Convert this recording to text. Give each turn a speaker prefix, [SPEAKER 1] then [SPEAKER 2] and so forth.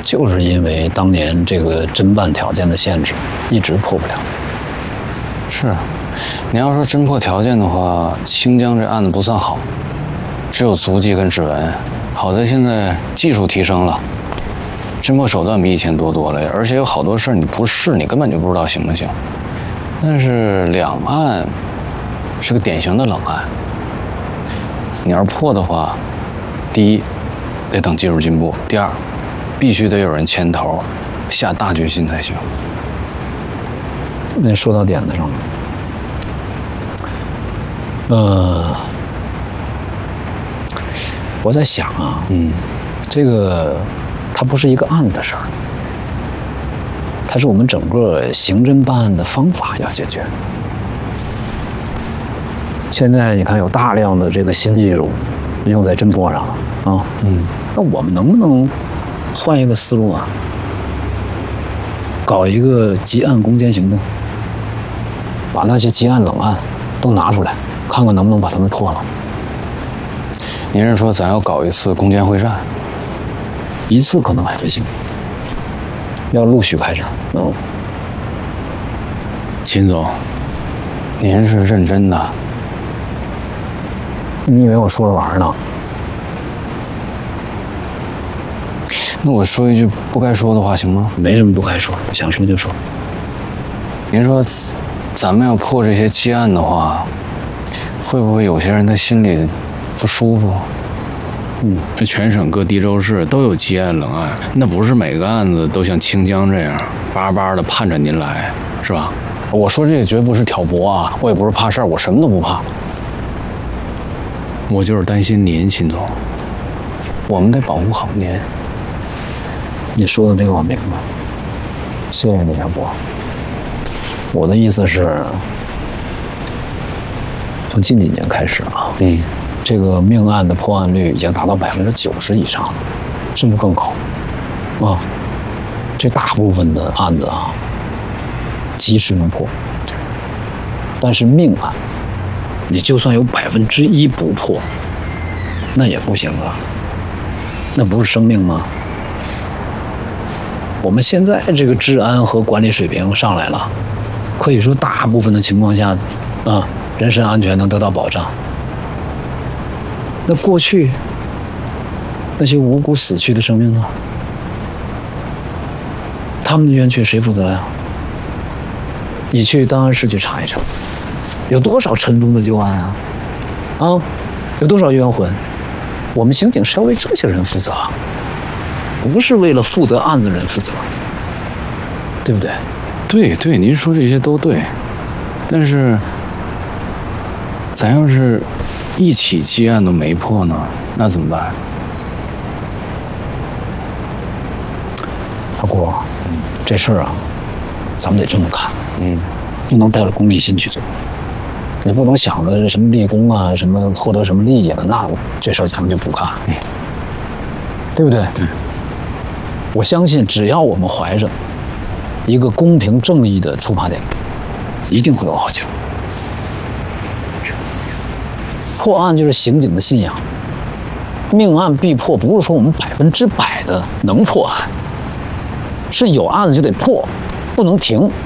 [SPEAKER 1] 就是因为当年这个侦办条件的限制，一直破不了。
[SPEAKER 2] 是，你要说侦破条件的话，清江这案子不算好，只有足迹跟指纹。好在现在技术提升了，侦破手段比以前多了，而且有好多事儿你不试，你根本就不知道行不行。但是两岸是个典型的冷案，你要是破的话，第一得等技术进步，第二必须得有人牵头，下大决心才行。
[SPEAKER 1] 那说到点子上了。我在想啊，这个它不是一个案的事儿，它是我们整个刑侦办案的方法要解决。现在你看有大量的这个新技术用在侦破上了啊，那我们能不能换一个思路啊？搞一个结案攻坚行动，把那些结案冷案都拿出来，看看能不能把他们破了。
[SPEAKER 2] 您是说咱要搞一次攻坚会战？
[SPEAKER 1] 一次可能还不行，要陆续开展。
[SPEAKER 2] 秦总，您是认真的？
[SPEAKER 1] 你以为我说着玩呢？
[SPEAKER 2] 那我说一句不该说的话行吗？
[SPEAKER 1] 没什么不该说，想说就说。
[SPEAKER 2] 您说，咱们要破这些积案的话，会不会有些人他心里不舒服？全省各地州市都有积案冷案，那不是每个案子都像清江这样巴巴的盼着您来，是吧？我说这个绝不是挑拨啊，我也不是怕事儿，我什么都不怕。我就是担心您，秦总，我们得保护好您。
[SPEAKER 1] 你说的这个我明白，谢谢你，小波。我的意思是，从近几年开始啊，这个命案的破案率已经达到90%以上了，甚至更高啊。这大部分的案子啊，及时能破，但是命案，你就算有1%不破，那也不行啊，那不是生命吗？我们现在这个治安和管理水平上来了，可以说大部分的情况下，人身安全能得到保障。那过去那些无辜死去的生命呢？他们的冤屈谁负责呀？你去档案室去查一查，有多少尘封的旧案啊？有多少冤魂？我们刑警是要为这些人负责，不是为了负责案子的人负责，对不对？
[SPEAKER 2] 对，您说这些都对，但是咱要是一起积案都没破呢，那怎么办？
[SPEAKER 1] 大郭，这事儿啊，咱们得这么看，不能带着功利心去做。你不能想着什么立功啊，什么获得什么利益了，那这事儿咱们就不干，对不对？
[SPEAKER 2] 对。
[SPEAKER 1] 我相信，只要我们怀着一个公平正义的出发点，一定会有好结果。破案就是刑警的信仰，命案必破，不是说我们100%的能破案，是有案子就得破，不能停。